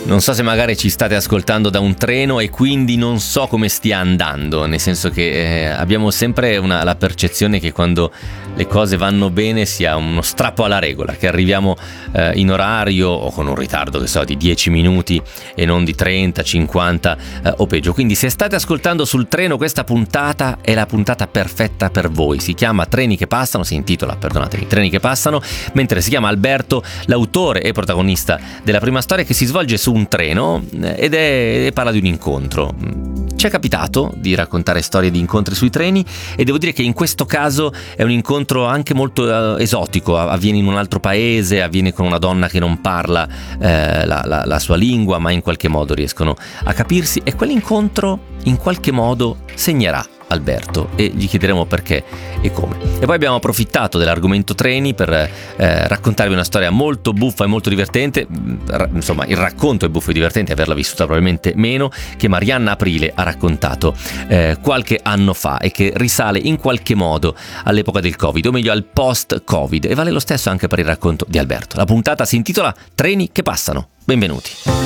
Non so se magari ci state ascoltando da un treno e quindi non so come stia andando, nel senso che abbiamo sempre la percezione che quando le cose vanno bene sia uno strappo alla regola, che arriviamo in orario o con un ritardo, che so, di 10 minuti e non di 30, 50 o peggio. Quindi se state ascoltando sul treno, questa puntata è la puntata perfetta per voi. Si chiama Treni che passano, si intitola, perdonatemi, Treni che passano, mentre si chiama Alberto, l'autore e protagonista della prima storia, che si svolge su un treno ed parla di un incontro. Ci è capitato di raccontare storie di incontri sui treni e devo dire che in questo caso è un incontro anche molto esotico, avviene in un altro paese, avviene con una donna che non parla la sua lingua, ma in qualche modo riescono a capirsi, e quell'incontro in qualche modo segnerà Alberto e gli chiederemo perché e come. E poi abbiamo approfittato dell'argomento treni per raccontarvi una storia molto buffa e molto divertente, insomma il racconto è buffo e divertente, averla vissuta probabilmente meno, che Marianna Aprile ha raccontato qualche anno fa e che risale in qualche modo all'epoca del Covid, o meglio al post-Covid, e vale lo stesso anche per il racconto di Alberto. La puntata si intitola Treni che passano. Benvenuti.